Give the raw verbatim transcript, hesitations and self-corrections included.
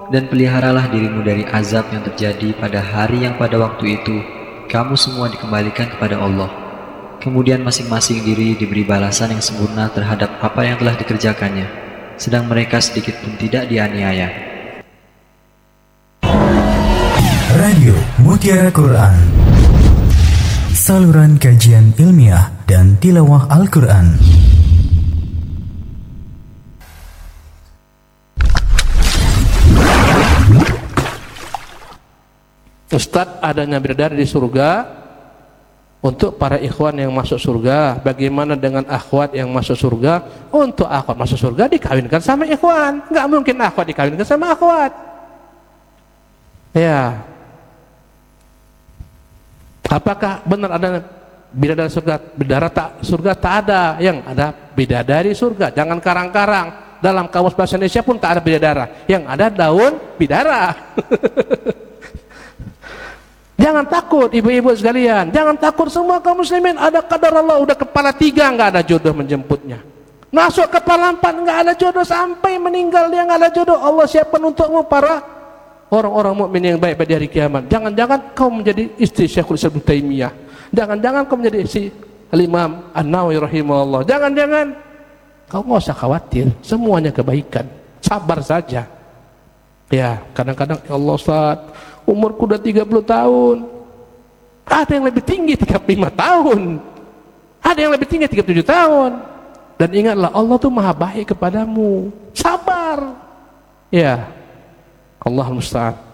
Dan peliharalah dirimu dari azab yang terjadi pada hari yang pada waktu itu kamu semua dikembalikan kepada Allah. Kemudian masing-masing diri diberi balasan yang sempurna terhadap apa yang telah dikerjakannya, sedang mereka sedikit pun tidak dianiaya. Radio Mutiara Quran, saluran kajian ilmiah dan tilawah Al-Quran. Ustadz, adanya bidadari di surga untuk para ikhwan yang masuk surga. Bagaimana dengan akhwat yang masuk surga? Untuk akhwat masuk surga dikawinkan sama ikhwan. Nggak mungkin akhwat dikawinkan sama akhwat. Ya. Apakah benar ada bidadari surga? Bidadari tak, surga tak ada. Yang ada bidadari surga. Jangan karang-karang. Dalam kamus bahasa Indonesia pun tak ada bidadara. Yang ada daun bidara. Jangan takut ibu-ibu sekalian, jangan takut semua kaum muslimin. Ada qadar Allah, udah kepala tiga nggak ada jodoh menjemputnya. Masuk kepala empat nggak ada jodoh, sampai meninggal dia nggak ada jodoh. Allah siapkan untukmu para orang-orang mukmin yang baik pada hari kiamat. Jangan-jangan kau menjadi istri Syekhul Islam Ibnu Taimiyah. Jangan-jangan kau menjadi istri Al-Imam An-Nawawi rahimahullah. Jangan-jangan kau nggak usah khawatir, semuanya kebaikan. Sabar saja. Ya, kadang-kadang ya Allah Ustaz, umurku udah tiga puluh tahun. Ada yang lebih tinggi tiga puluh lima tahun. Ada yang lebih tinggi tiga puluh tujuh tahun. Dan ingatlah Allah tuh maha baik kepadamu. Sabar. Ya. Allah musta'an.